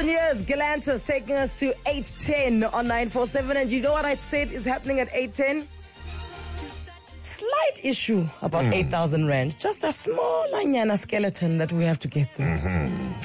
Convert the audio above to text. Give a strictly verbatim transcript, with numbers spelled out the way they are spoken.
thousand years, Galantis taking us to eight ten on nine four seven. And you know what I said is happening at eight ten? Slight issue about mm. eight thousand rand. Just a small anyana skeleton that we have to get through. Mm-hmm.